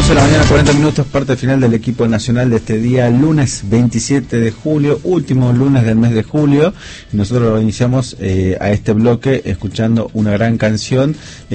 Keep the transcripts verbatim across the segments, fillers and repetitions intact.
once de la mañana, cuarenta minutos, parte final del equipo nacional de este día, lunes veintisiete de julio, último lunes del mes de julio. Nosotros lo iniciamos eh, a este bloque escuchando una gran canción,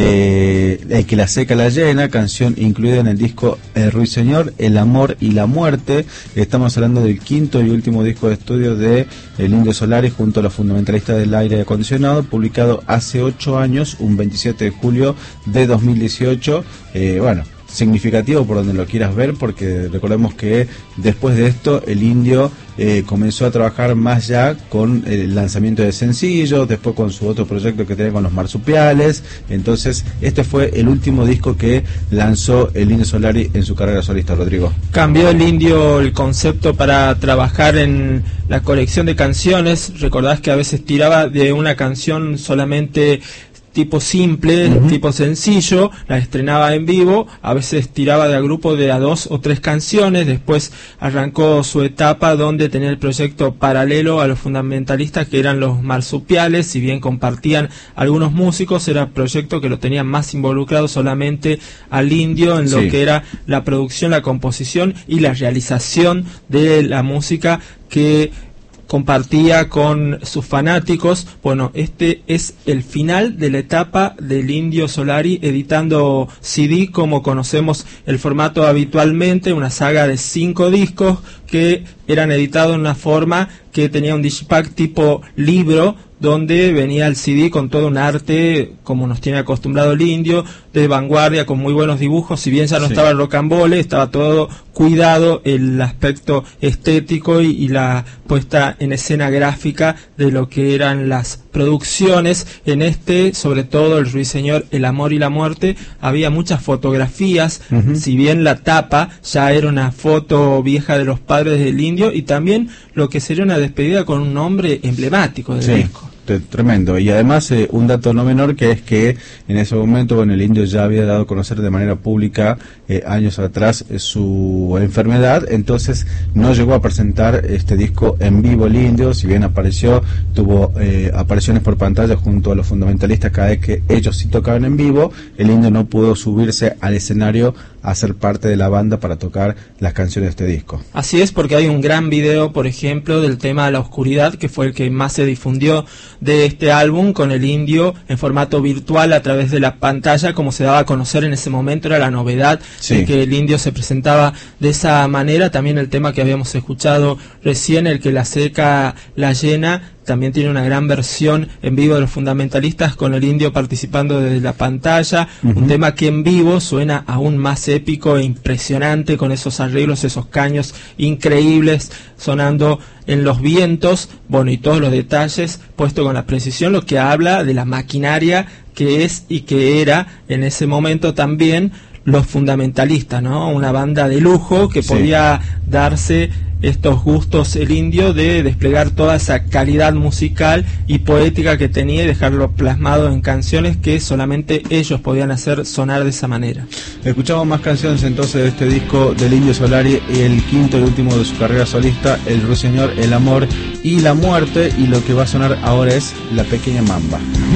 eh, El que la seca la llena, canción incluida en el disco El Ruiseñor, El amor y la muerte. Estamos hablando del quinto y último disco de estudio de El Indio Solari junto a los fundamentalistas del aire acondicionado, publicado hace ocho años, un veintisiete de julio de dos mil dieciocho. Eh, bueno, significativo por donde lo quieras ver, porque recordemos que después de esto el Indio eh, comenzó a trabajar más ya con el lanzamiento de sencillos, después con su otro proyecto que tenía con los marsupiales. Entonces este fue el último disco que lanzó el Indio Solari en su carrera solista. Rodrigo, cambió el Indio el concepto para trabajar en la colección de canciones. Recordás que a veces tiraba de una canción solamente tipo simple, uh-huh. tipo sencillo, la estrenaba en vivo, a veces tiraba de a grupo de a dos o tres canciones. Después arrancó su etapa donde tenía el proyecto paralelo a los fundamentalistas, que eran los marsupiales. Si bien compartían algunos músicos, era proyecto que lo tenían más involucrado solamente al Indio en lo sí. que era la producción, la composición y la realización de la música que compartía con sus fanáticos. Bueno, este es el final de la etapa del Indio Solari editando C D, como conocemos el formato habitualmente, una saga de cinco discos que eran editados en una forma que tenía un digipack tipo libro, donde venía el C D con todo un arte, como nos tiene acostumbrado el Indio, de vanguardia, con muy buenos dibujos. Si bien ya no sí. estaba el rocambole, estaba todo cuidado, el aspecto estético y, y la puesta en escena gráfica de lo que eran las producciones. En este, sobre todo el Ruiseñor, El amor y la muerte, había muchas fotografías. Uh-huh. Si bien la tapa ya era una foto vieja de los padres del Indio, y también lo que sería una despedida con un nombre emblemático del sí. disco. Tremendo. Y además eh, un dato no menor, que es que en ese momento, bueno, el Indio ya había dado a conocer de manera pública eh, años atrás eh, su enfermedad. Entonces no llegó a presentar este disco en vivo el Indio. Si bien apareció, tuvo eh, apariciones por pantalla junto a los fundamentalistas cada vez que ellos sí tocaban en vivo. El Indio no pudo subirse al escenario a ser parte de la banda para tocar las canciones de este disco. Así es, porque hay un gran video, por ejemplo, del tema La Oscuridad, que fue el que más se difundió de este álbum, con el Indio en formato virtual a través de la pantalla, como se daba a conocer en ese momento. Era la novedad sí. de que el Indio se presentaba de esa manera. También el tema que habíamos escuchado recién, El que la seca la llena, también tiene una gran versión en vivo de los fundamentalistas, con el Indio participando desde la pantalla. Uh-huh. Un tema que en vivo suena aún más épico e impresionante, con esos arreglos, esos caños increíbles sonando en los vientos. Bueno, y todos los detalles puesto con la precisión, lo que habla de la maquinaria que es y que era en ese momento también los fundamentalistas, ¿no? Una banda de lujo que sí. podía darse estos gustos el Indio de desplegar toda esa calidad musical y poética que tenía y dejarlo plasmado en canciones que solamente ellos podían hacer sonar de esa manera. Escuchamos más canciones entonces de este disco del Indio Solari, el quinto y último de su carrera solista, El Ruiseñor, El amor y la muerte, y lo que va a sonar ahora es La pequeña mamba.